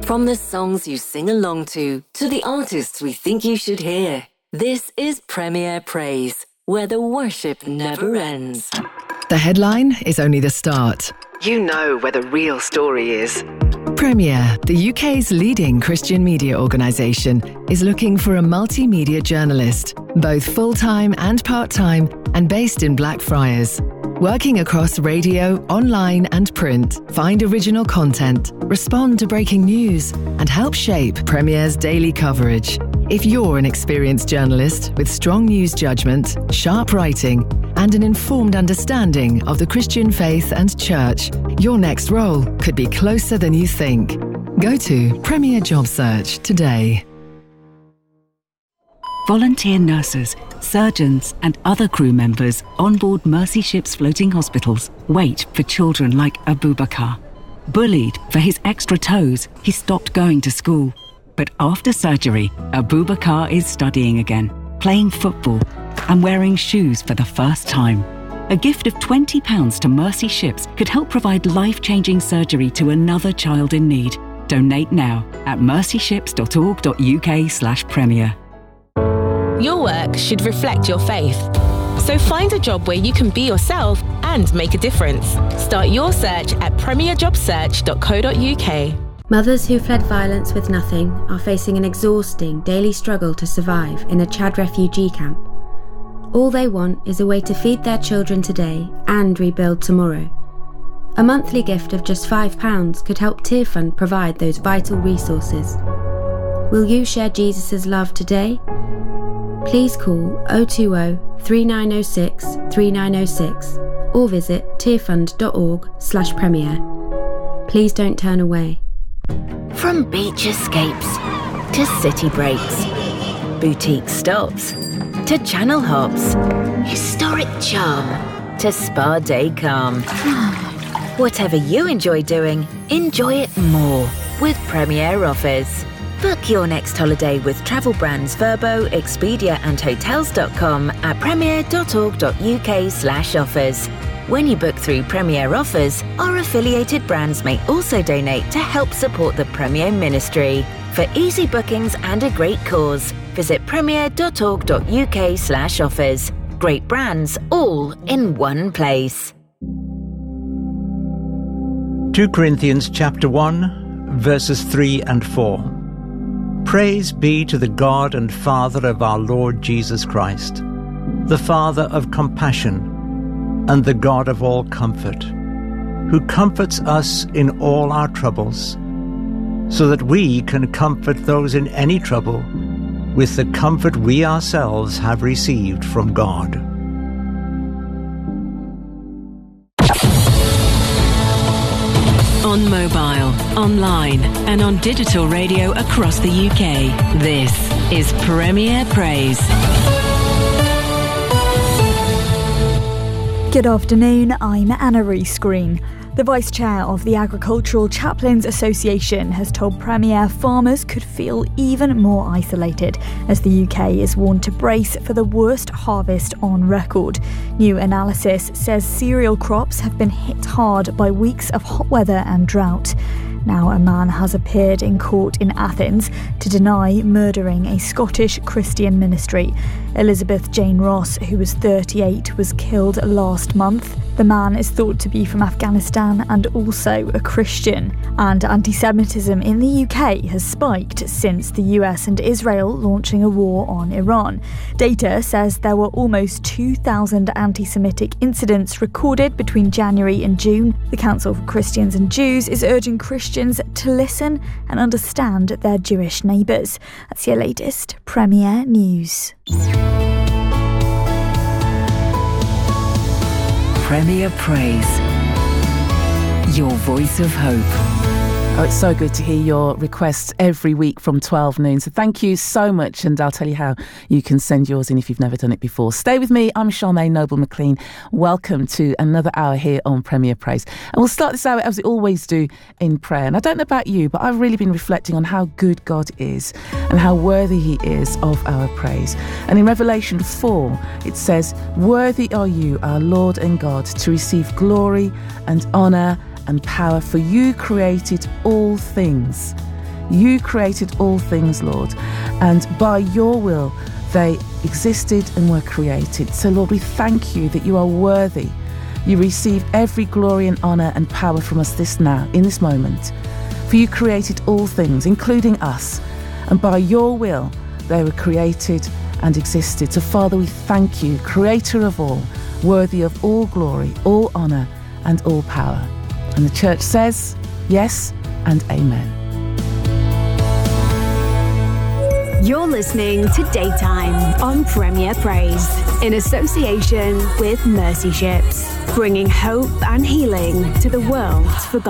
From the songs you sing along to the artists we think you should hear. This is Premier Praise, where the worship never ends. The headline is only the start. You know where the real story is. Premier, the UK's leading Christian media organisation, is looking for a multimedia journalist, both full-time and part-time, and based in Blackfriars. Working across radio, online and print, find original content, respond to breaking news, and help shape Premier's daily coverage. If you're an experienced journalist with strong news judgment, sharp writing, and an informed understanding of the Christian faith and church, your next role could be closer than you think. Go to Premier Job Search today. Volunteer nurses, surgeons and other crew members on board Mercy Ships floating hospitals wait for children like Abubakar. Bullied for his extra toes, he stopped going to school. But after surgery, Abubakar is studying again, playing football and wearing shoes for the first time. A gift of £20 to Mercy Ships could help provide life-changing surgery to another child in need. Donate now at mercyships.org.uk/premier. Your work should reflect your faith. So find a job where you can be yourself and make a difference. Start your search at premierjobsearch.co.uk. Mothers who fled violence with nothing are facing an exhausting daily struggle to survive in a Chad refugee camp. All they want is a way to feed their children today and rebuild tomorrow. A monthly gift of just £5 could help Tearfund provide those vital resources. Will you share Jesus' love today? Please call 020 3906 3906 or visit tearfund.org/premier. Please don't turn away. From beach escapes to city breaks, boutique stops to channel hops, historic charm to spa day calm. Whatever you enjoy doing, enjoy it more with Premier Offers. Book your next holiday with travel brands Vrbo, Expedia and Hotels.com at premier.org.uk/offers. When you book through Premier Offers, our affiliated brands may also donate to help support the Premier Ministry. For easy bookings and a great cause, visit premier.org.uk/offers. Great brands all in one place. 2 Corinthians chapter 1, verses 3 and 4. Praise be to the God and Father of our Lord Jesus Christ, the Father of compassion and the God of all comfort, who comforts us in all our troubles, so that we can comfort those in any trouble with the comfort we ourselves have received from God. On mobile, online and on digital radio across the UK, this is Premier Praise. Good afternoon, I'm Anna Rees-Green. The Vice Chair of the Agricultural Chaplains Association has told Premier farmers could feel even more isolated as the UK is warned to brace for the worst harvest on record. New analysis says cereal crops have been hit hard by weeks of hot weather and drought. Now a man has appeared in court in Athens to deny murdering a Scottish Christian ministry. Elizabeth Jane Ross, who was 38, was killed last month. The man is thought to be from Afghanistan and also a Christian. And anti-Semitism in the UK has spiked since the US and Israel launching a war on Iran. Data says there were almost 2,000 anti-Semitic incidents recorded between January and June. The Council for Christians and Jews is urging Christians to listen and understand their Jewish neighbours. That's your latest Premier News. Premier Praise, your voice of hope. Oh, it's so good to hear your requests every week from 12 noon. So thank you so much. And I'll tell you how you can send yours in if you've never done it before. Stay with me. I'm Charmaine Noble-McLean. Welcome to another hour here on Premier Praise. And we'll start this hour, as we always do, in prayer. And I don't know about you, but I've really been reflecting on how good God is and how worthy he is of our praise. And in Revelation 4, it says, "Worthy are you, our Lord and God, to receive glory and honour and power, for you created all things. You created all things, Lord, and by your will they existed and were created. So, Lord, we thank you that you are worthy. You receive every glory and honour and power from us in this moment. For you created all things, including us, and by your will they were created and existed. So, Father, we thank you, creator of all, worthy of all glory, all honour and all power. And the church says, yes and amen. You're listening to Daytime on Premier Praise in association with Mercy Ships, bringing hope and healing to the world's forgotten.